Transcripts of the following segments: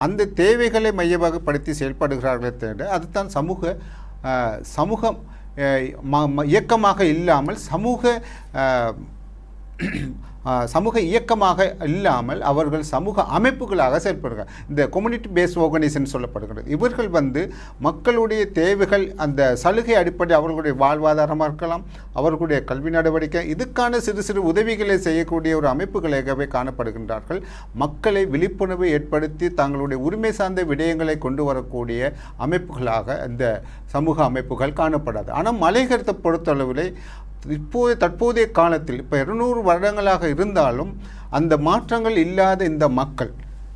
அந்த தேவைகளை மையமாகப்படுத்தி செயல்படுகிறார்களே தவிர அதுதான் சமூகம் இயக்கமாக இல்லாமல் சமூக இயக்கமாக இல்லாமல் அவர்கள் சமூக அமைப்புகளாக செயல்படுகிறார். இந்த கம்யூனிட்டி பேஸ்ட் ஆர்கனைசேஷன் சொல்லப்படுகிறது. இவர்கள் மக்களுடைய தேவைகள் அந்த சலுகை அடிப்படை அவர்களுடைய வாழ்வாதாரமாக இருக்கலாம், அவர்களுடைய கல்வி நடவடிக்கை, இதுக்கான சிறு சிறு உதவிகளை செய்யக்கூடிய ஒரு அமைப்புகளாகவே காணப்படுகின்றார்கள். மக்களை விழிப்புணர்வை ஏற்படுத்தி தங்களுடைய உரிமை சார்ந்த விடயங்களை கொண்டு வரக்கூடிய அமைப்புகளாக இந்த சமூக அமைப்புகள் காணப்படாது. ஆனால் மலையகத்தை பொறுத்தளவில் தற்போதைய காலத்தில் இப்போ 200 வருடங்களாக இருந்தாலும் அந்த மாற்றங்கள் இல்லாத இந்த மக்கள்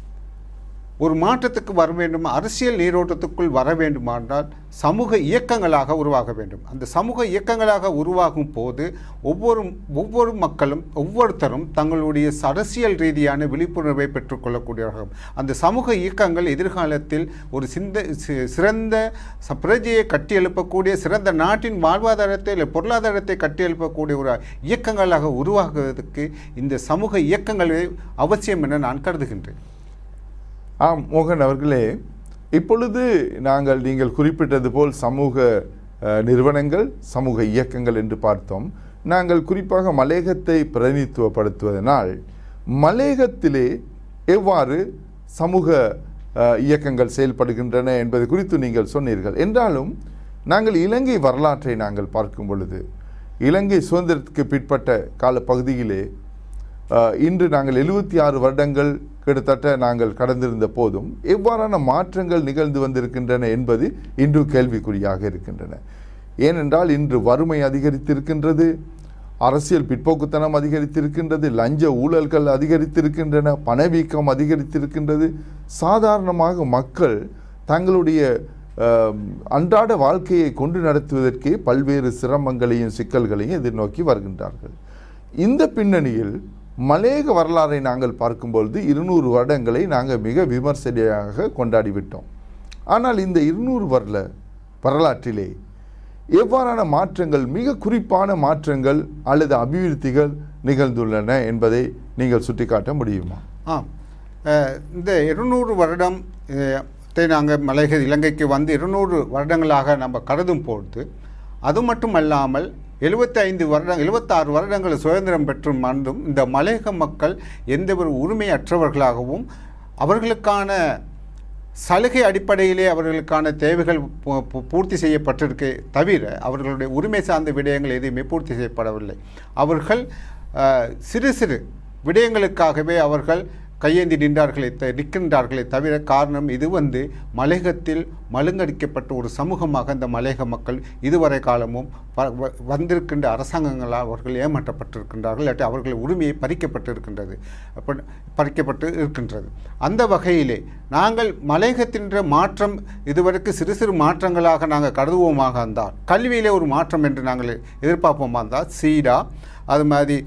ஒரு மாற்றத்துக்கு வர வேண்டும், அரசியல் நீரோட்டத்துக்குள் வர வேண்டுமானால் சமூக இயக்கங்களாக உருவாக வேண்டும். அந்த சமூக இயக்கங்களாக உருவாகும் போது ஒவ்வொரு மக்களும் ஒவ்வொருத்தரும் தங்களுடைய அரசியல் ரீதியான விழிப்புணர்வை பெற்றுக்கொள்ளக்கூடியவர்கள். அந்த சமூக இயக்கங்கள் எதிர்காலத்தில் ஒரு சிறந்த பிரஜையை கட்டியெழுப்பக்கூடிய, சிறந்த நாட்டின் வாழ்வாதாரத்தை இல்லை பொருளாதாரத்தை கட்டியெழுப்பக்கூடிய ஒரு இயக்கங்களாக உருவாகுவதற்கு இந்த சமூக இயக்கங்களே அவசியம் என நான் கருதுகின்றேன். ஆம் மோகன் அவர்களே, இப்பொழுது நீங்கள் குறிப்பிட்டது போல் சமூக நிறுவனங்கள், சமூக இயக்கங்கள் என்று பார்த்தோம். நாங்கள் குறிப்பாக மலையகத்தை பிரதிநிதித்துவப்படுத்துவதனால் மலையகத்திலே எவ்வாறு சமூக இயக்கங்கள் செயல்படுகின்றன என்பது குறித்து நீங்கள் சொன்னீர்கள். என்றாலும் நாங்கள் இலங்கை வரலாற்றை நாங்கள் பார்க்கும் பொழுது இலங்கை சுதந்திரத்துக்கு பிற்பட்ட காலப்பகுதியிலே இன்று நாங்கள் 76 வருடங்கள் கிட்டத்தட்ட நாங்கள் கடந்திருந்த போதும் எவ்வாறான மாற்றங்கள் நிகழ்ந்து வந்திருக்கின்றன என்பது இன்று கேள்விக்குறியாக இருக்கின்றன. ஏனென்றால் இன்று வறுமை அதிகரித்திருக்கின்றது, அரசியல் பிற்போக்குத்தனம் அதிகரித்திருக்கின்றது, லஞ்ச ஊழல்கள் அதிகரித்திருக்கின்றன, பணவீக்கம் அதிகரித்திருக்கின்றது. சாதாரணமாக மக்கள் தங்களுடைய அன்றாட வாழ்க்கையை கொண்டு நடத்துவதற்கே பல்வேறு சிரமங்களையும் சிக்கல்களையும் எதிர்நோக்கி வருகின்றார்கள். இந்த பின்னணியில் மலையக வரலாறை நாங்கள் பார்க்கும்பொழுது 200 வருடங்களை நாங்கள் மிக விமர்சனையாக கொண்டாடிவிட்டோம். ஆனால் இந்த 200 வருட வரலாற்றிலே எவ்வாறான மாற்றங்கள், மிக குறிப்பான மாற்றங்கள் அல்லது அபிவிருத்திகள் நிகழ்ந்துள்ளன என்பதை நீங்கள் சுட்டிக்காட்ட முடியுமா? இந்த 200 வருடம் நாங்கள் இலங்கைக்கு வந்து 200 வருடங்களாக நம்ம கருதும் பொழுது அது மட்டுமல்லாமல் 76 வருடங்கள் சுதந்திரம் பெற்று மறந்தும் இந்த மலையக மக்கள் எந்த ஒரு உரிமையற்றவர்களாகவும் அவர்களுக்கான சலுகை அடிப்படையிலே அவர்களுக்கான தேவைகள் பூர்த்தி செய்யப்பட்டிருக்கே தவிர அவர்களுடைய உரிமை சார்ந்த விடயங்கள் எதுவுமே பூர்த்தி செய்யப்படவில்லை. அவர்கள் சிறு சிறு விடயங்களுக்காகவே அவர்கள் கையேந்தி நிற்கின்றார்களே தவிர காரணம் இது மலையகத்தில் மழுங்கடிக்கப்பட்ட ஒரு சமூகமாக இந்த மலையக மக்கள் இதுவரை காலமும் வந்திருக்கின்ற அரசாங்கங்களால் அவர்கள் ஏமாற்றப்பட்டிருக்கின்றார்கள், இல்லாட்டி அவர்கள் உரிமையை பறிக்கப்பட்டு இருக்கின்றது. அந்த வகையிலே நாங்கள் மலையகத்தின் மாற்றம் இதுவரைக்கு சிறு சிறு மாற்றங்களாக நாங்கள் கருதுவோமாக இருந்தால், கல்வியிலே ஒரு மாற்றம் என்று நாங்கள் எதிர்பார்ப்போமா இருந்தால் சீடா அது மாதிரி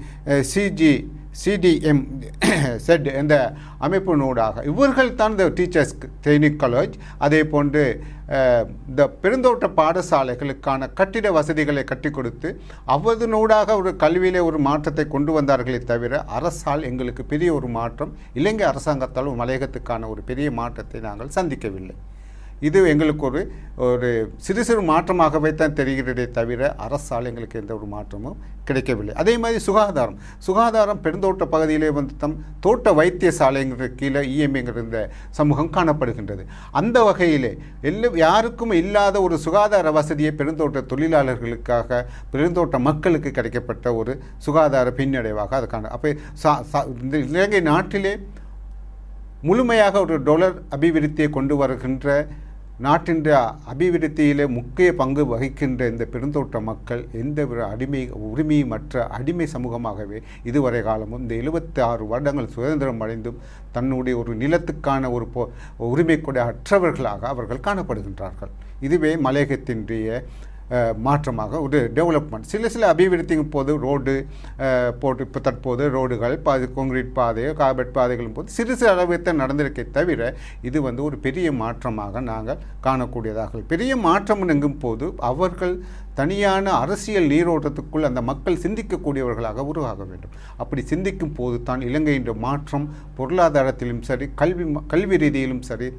CDM செட் என்ற அமைப்பினூடாக இவர்கள் தான் இந்த டீச்சர்ஸ் ட்ரைனிங் காலேஜ், அதே போன்று இந்த பெருந்தோட்ட பாடசாலைகளுக்கான கட்டிட வசதிகளை கட்டி கொடுத்து அவதனூடாக ஒரு கல்வியிலே ஒரு மாற்றத்தை கொண்டு வந்தார்களே தவிர அரசால் எங்களுக்கு பெரிய ஒரு மாற்றம், இலங்கை அரசாங்கத்தால் மலையகத்துக்கான ஒரு பெரிய மாற்றத்தை நாங்கள் சந்திக்கவில்லை. இது எங்களுக்கு ஒரு சிறு சிறு மாற்றமாகவே தான் தெரிகிறதே தவிர அரசால் எங்களுக்கு எந்த ஒரு மாற்றமும் கிடைக்கவில்லை. அதே மாதிரி சுகாதாரம் பெருந்தோட்ட பகுதியிலே தோட்ட வைத்தியசாலைங்கிற கீழே EMAங்கிற இந்த சமூகம் காணப்படுகின்றது. அந்த வகையிலே யாருக்கும் இல்லாத ஒரு சுகாதார வசதியை பெருந்தோட்ட தொழிலாளர்களுக்காக பெருந்தோட்ட மக்களுக்கு கிடைக்கப்பட்ட ஒரு சுகாதார பின்னடைவாக அதுக்கான இந்த இலங்கை நாட்டிலே முழுமையாக ஒரு டொலர் அபிவிருத்தியை கொண்டு வருகின்ற நாட்டின் அபிவிருத்தியிலே முக்கிய பங்கு வகிக்கின்ற இந்த பெருந்தோட்ட மக்கள் எந்த ஒரு உரிமையமற்ற அடிமை சமூகமாகவே இதுவரை காலமும் இந்த 76 வருடங்கள் சுதந்திரம் அடைந்தும் தன்னுடைய ஒரு நிலத்துக்கான ஒரு உரிமை கூட அற்றவர்களாக அவர்கள் காணப்படுகின்றார்கள். இதுவே மலையகத்தினுடைய மாற்றமாக ஒரு டெவலப்மெண்ட் சில அபிவிருத்திக்கும் போது ரோடு போட்டு இப்போ தற்போது ரோடுகள் கான்கிரீட் பாதை கார்பெட் பாதைகளும் போது சிறு அளவுக்கு நடந்திருக்கே தவிர இது வந்து ஒரு பெரிய மாற்றமாக நாங்கள் காணக்கூடியதாக பெரிய மாற்றம் எங்கும் போது அவர்கள் தனியான அரசியல் நீரோட்டத்துக்குள் அந்த மக்கள் சிந்திக்கக்கூடியவர்களாக உருவாக வேண்டும். அப்படி சிந்திக்கும் போது தான் இலங்கையின் மாற்றம் பொருளாதாரத்திலும் சரி கல்வி ரீதியிலும் சரி